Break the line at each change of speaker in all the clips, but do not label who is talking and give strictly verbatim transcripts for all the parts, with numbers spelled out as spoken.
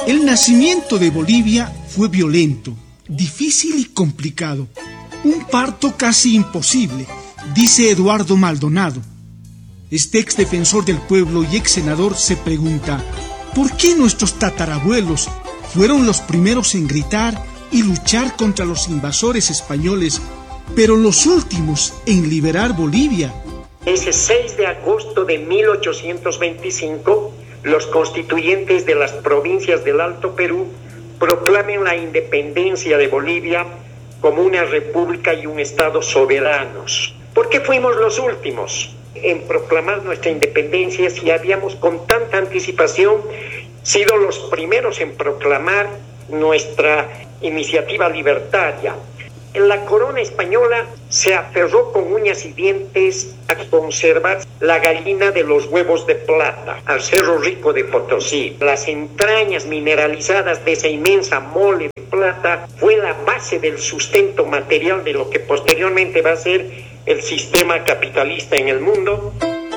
El nacimiento de Bolivia fue violento, difícil y complicado. Un parto casi imposible, dice Eduardo Maldonado. Este ex defensor del pueblo y ex senador se pregunta, ¿por qué nuestros tatarabuelos fueron los primeros en gritar y luchar contra los invasores españoles, pero los últimos en liberar Bolivia?
Ese seis de agosto de mil ochocientos veinticinco, los constituyentes de las provincias del Alto Perú proclaman la independencia de Bolivia como una república y un estado soberanos. ¿Por qué fuimos los últimos en proclamar nuestra independencia si habíamos con tanta anticipación sido los primeros en proclamar nuestra iniciativa libertaria? La corona española se aferró con uñas y dientes a conservar la gallina de los huevos de plata al Cerro Rico de Potosí. Las entrañas mineralizadas de esa inmensa mole de plata fue la base del sustento material de lo que posteriormente va a ser el sistema capitalista en el mundo.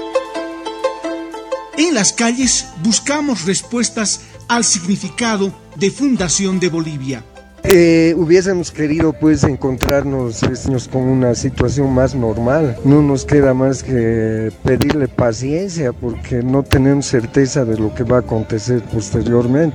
En las calles buscamos respuestas al significado de fundación de Bolivia.
Eh, hubiésemos querido pues encontrarnos estos, con una situación más normal. No nos queda más que pedirle paciencia porque no tenemos certeza de lo que va a acontecer posteriormente.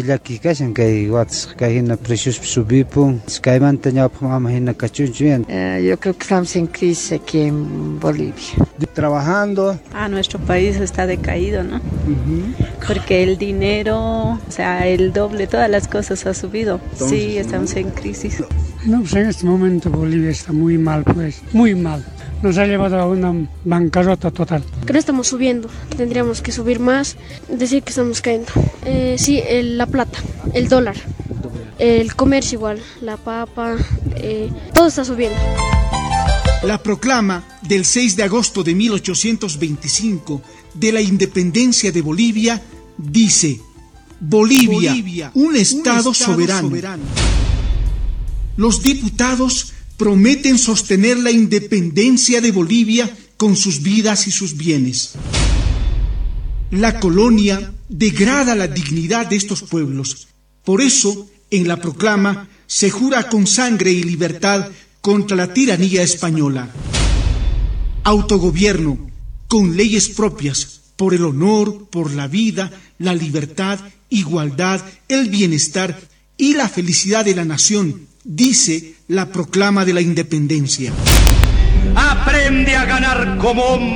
Eh, yo creo que estamos en crisis aquí en Bolivia.
Trabajando.
Ah, nuestro país está decaído, ¿no? Uh-huh. Porque el dinero, o sea, el doble, todas las cosas ha subido. Entonces, sí, estamos en crisis.
No, pues en este momento Bolivia está muy mal, pues, muy mal. Nos ha llevado a una bancarrota total.
Que no estamos subiendo, tendríamos que subir más, decir que estamos cayendo. Eh, sí, el, la plata, el dólar, el comercio igual, la papa, eh, todo está subiendo.
La proclama del seis de agosto de mil ochocientos veinticinco de la independencia de Bolivia dice: Bolivia, Bolivia un, estado un estado soberano. soberano. Los diputados prometen sostener la independencia de Bolivia con sus vidas y sus bienes. La colonia degrada la dignidad de estos pueblos. Por eso, en la proclama se jura con sangre y libertad contra la tiranía española. Autogobierno, con leyes propias, por el honor, por la vida, la libertad, igualdad, el bienestar y la felicidad de la nación, dice la proclama de la independencia.
Aprende a ganar como hombre.